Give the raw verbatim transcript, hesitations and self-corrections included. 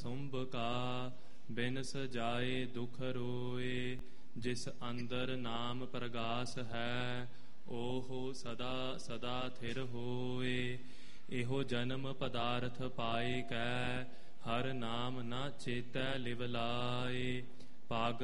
ਸੁੰਭ ਕਾ ਬਿਨ ਸਜਾਏ ਦੁਖ ਰੋਏ। ਜਿਸ ਅੰਦਰ ਨਾਮ ਪ੍ਰਗਾਸ ਹੈ, ਓਹ ਸਦਾ ਸਦਾ ਥਿਰ ਹੋਏ। ਇਹੋ ਜਨਮ ਪਦਾਰਥ ਪਾਏ ਕੈ, ਹਰ ਨਾਮ ਨ ਚੇਤੈ ਲਿਵ ਲਾਏ। ਪਗ